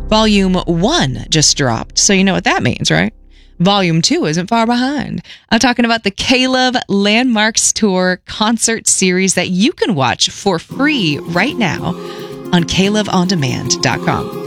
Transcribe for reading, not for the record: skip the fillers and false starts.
Volume 1 just dropped, so you know what that means, right? Volume 2 isn't far behind. I'm talking about the K-Love Landmarks Tour concert series that you can watch for free right now on KLoveOnDemand.com.